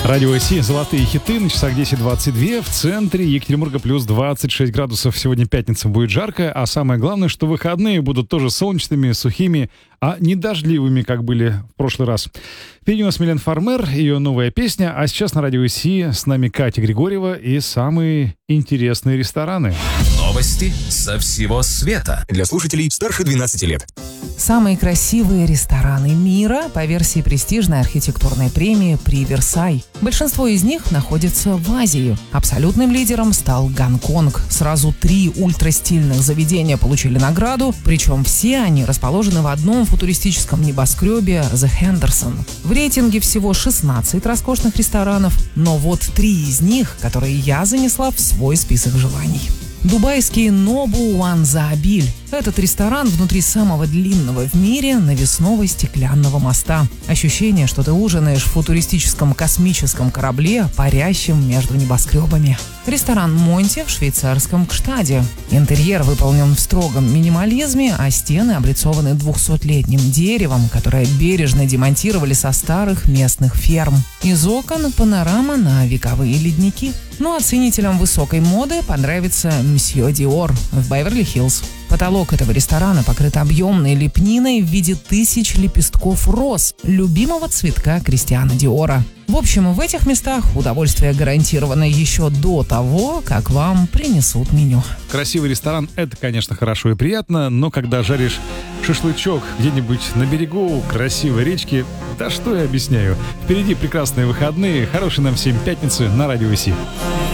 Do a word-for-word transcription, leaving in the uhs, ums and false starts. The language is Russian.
Радио Си, золотые хиты, на часах десять двадцать два, в центре Екатеринбурга плюс двадцать шесть градусов. Сегодня пятница, будет жарко, а самое главное, что выходные будут тоже солнечными, сухими, а не дождливыми, как были в прошлый раз. Впереди у нас Милен Фармер, ее новая песня, а сейчас на Радио Си с нами Катя Григорьева и самые интересные рестораны. Новости со всего света для слушателей старше двенадцати лет. Самые красивые рестораны мира по версии престижной архитектурной премии «При Версай». Большинство из них находится в Азии. Абсолютным лидером стал Гонконг. Сразу три ультрастильных заведения получили награду, причем все они расположены в одном футуристическом небоскребе The Henderson. В рейтинге всего шестнадцать роскошных ресторанов, но вот три из них, которые я занесла в свой список желаний. Дубайский Нобу Уан-Заабиль. Этот ресторан внутри самого длинного в мире навесного стеклянного моста. Ощущение, что ты ужинаешь в футуристическом космическом корабле, парящем между небоскребами. Ресторан Монти в швейцарском Гштаде. Интерьер выполнен в строгом минимализме, а стены облицованы двухсотлетним деревом, которое бережно демонтировали со старых местных ферм. Из окон панорама на вековые ледники. Ну а ценителям высокой моды понравится Мсье Диор в Беверли-Хиллз. Потолок этого ресторана покрыт объемной лепниной в виде тысяч лепестков роз, любимого цветка Кристиана Диора. В общем, в этих местах удовольствие гарантировано еще до того, как вам принесут меню. Красивый ресторан — это, конечно, хорошо и приятно, но когда жаришь шашлычок где-нибудь на берегу красивой речки, да что я объясняю. Впереди прекрасные выходные, хорошей нам всем пятницы на Радио Си.